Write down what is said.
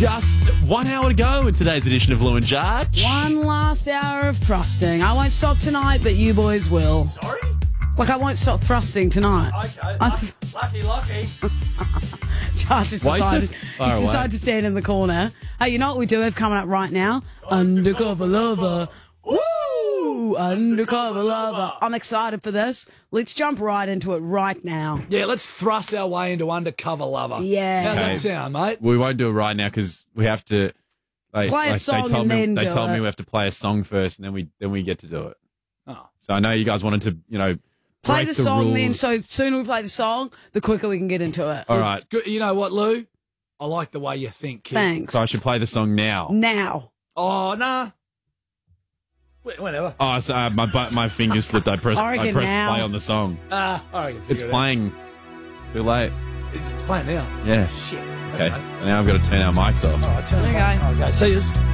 Just 1 hour to go in today's edition of Lou and Judge. One last hour of thrusting. I won't stop tonight, but you boys will. Sorry? Like, I won't stop thrusting tonight. Okay. Lucky. Josh has Why so decided, far he's away? decided to stand in the corner. Hey, you know what we do have coming up right now? Undercover Lover. Woo! Undercover Lover. I'm excited for this. Let's jump right into it right now. Yeah, let's thrust our way into Undercover Lover. Yeah. How's Okay. that sound, mate? We won't do it right now because we have to Play a song and then they do told it. me we have to play a song first and then we get to do it. Oh. So I know you guys wanted to, Play break the song rules. then, so the sooner we play the song, the quicker we can get into it. All right. Good. You know what, Lou? I like the way you think, kid. Thanks. So I should play the song now. Now. Oh, nah. Whenever. Oh, so my fingers slipped. I pressed I reckon play now. on the song. I reckon It's figure it out. playing. Too late. It's playing now. Yeah. Shit. Okay. And now I've got to turn our mics off. All right, turn it Okay. on. Okay, see yous.